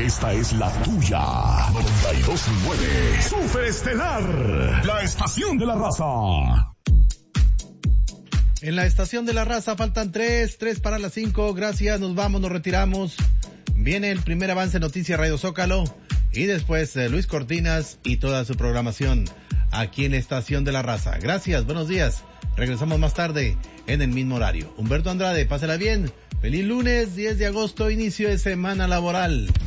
Esta es la tuya. 92.9. Super Estelar. La estación de la raza. En la estación de la raza faltan 3 para las 5. Gracias, nos vamos, nos retiramos. Viene el primer avance Noticias Radio Zócalo. Y después Luis Cortinas y toda su programación aquí en la estación de la raza. Gracias, buenos días. Regresamos más tarde en el mismo horario. Humberto Andrade, pásela bien. Feliz lunes 10 de agosto, inicio de semana laboral.